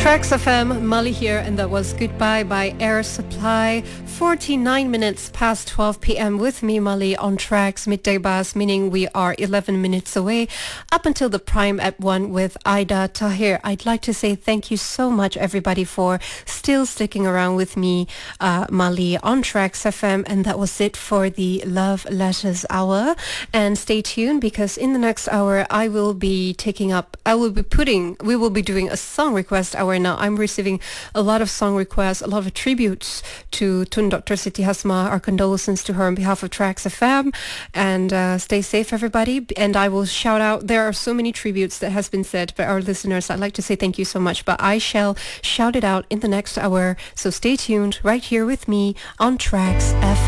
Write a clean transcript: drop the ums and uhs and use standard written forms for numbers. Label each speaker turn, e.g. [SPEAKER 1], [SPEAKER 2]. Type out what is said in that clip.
[SPEAKER 1] Tracks FM, Molly here, and that was Goodbye by Air Supply. 49 minutes past 12 p.m. with me, Molly, on Tracks Midday Buzz, meaning we are 11 minutes away up until the prime at 1 with Aida Tahir. I'd like to say thank you so much, everybody, for still sticking around with me, Molly, on Tracks FM, and that was it for the Love Letters Hour. And stay tuned, because in the next hour we will be doing a song request hour now. I'm receiving a lot of song requests, a lot of tributes to Tun Dr. Siti Hasma. Our condolences to her on behalf of Tracks FM. And stay safe, everybody. And I will shout out, there are so many tributes that has been said by our listeners. I'd like to say thank you so much, but I shall shout it out in the next hour. So stay tuned right here with me on Tracks FM.